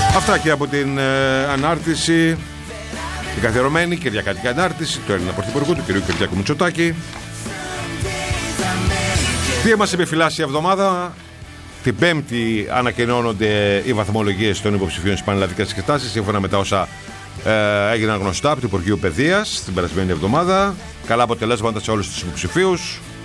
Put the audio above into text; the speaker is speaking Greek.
Αυτά και από την ανάρτηση, την καθιερωμένη κυριακάτικη ανάρτηση του Έλληνα Πρωθυπουργού, του κ. Κυριάκου Μητσοτάκη. Τι μας επιφυλάσσει η εβδομάδα? Την Πέμπτη ανακοινώνονται οι βαθμολογίες των υποψηφίων στις πανελλαδικές εξετάσεις, σύμφωνα με τα όσα έγιναν γνωστά από το Υπουργείο Παιδείας την περασμένη εβδομάδα. Καλά αποτελέσματα σε όλους τους υποψηφίους.